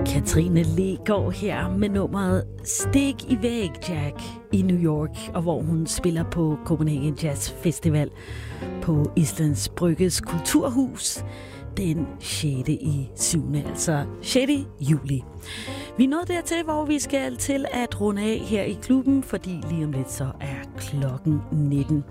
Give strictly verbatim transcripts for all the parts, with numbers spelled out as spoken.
Katrine Leegaard her med nummeret Stik i væg Jack i New York, og hvor hun spiller på Copenhagen Jazz Festival på Islands Brygges Kulturhus den sjette i syvende, altså sjette juli. Vi er nået dertil, hvor vi skal til at runde af her i klubben, fordi lige om lidt så er klokken nitten.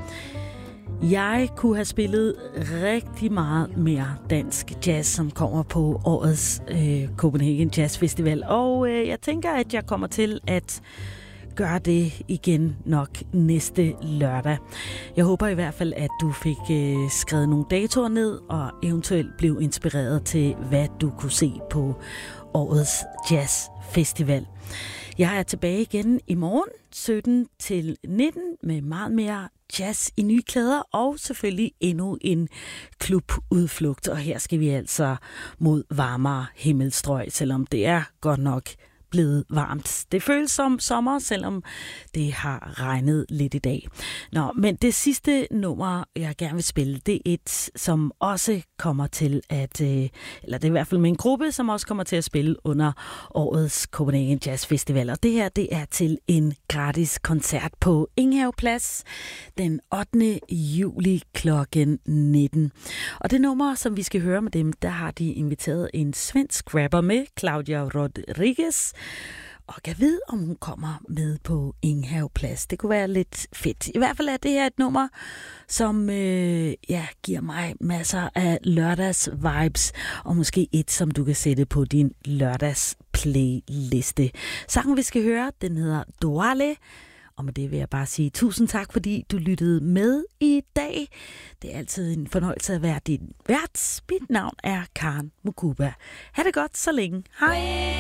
Jeg kunne have spillet rigtig meget mere dansk jazz, som kommer på årets øh, Copenhagen Jazz Festival. Og øh, jeg tænker, at jeg kommer til at gøre det igen nok næste lørdag. Jeg håber i hvert fald, at du fik øh, skrevet nogle datoer ned, og eventuelt blev inspireret til, hvad du kunne se på årets Jazz Festival. Jeg er tilbage igen i morgen sytten til nitten med meget mere jazz i nye klæder og selvfølgelig endnu en klubudflugt. Og her skal vi altså mod varmere himmelstrøg, selvom det er godt nok blevet varmt. Det føles som sommer, selvom det har regnet lidt i dag. Nå, men det sidste nummer, jeg gerne vil spille, det er et, som også kommer til at, eller det er i hvert fald med en gruppe, som også kommer til at spille under årets Copenhagen Jazz Festival. Og det her, det er til en gratis koncert på Enghaveplads den ottende juli klokken nitten. Og det nummer, som vi skal høre med dem, der har de inviteret en svensk rapper med, Claudia Rodriguez. Og kan vide, om hun kommer med på Enghaveplads. Det kunne være lidt fedt. I hvert fald er det her et nummer, som øh, ja, giver mig masser af lørdags-vibes. Og måske et, som du kan sætte på din lørdags-playliste. Sangen, vi skal høre, den hedder Doale. Og med det vil jeg bare sige tusind tak, fordi du lyttede med i dag. Det er altid en fornøjelse at være din vært. Mit navn er Karen Mukuba. Ha' det godt så længe. Hej!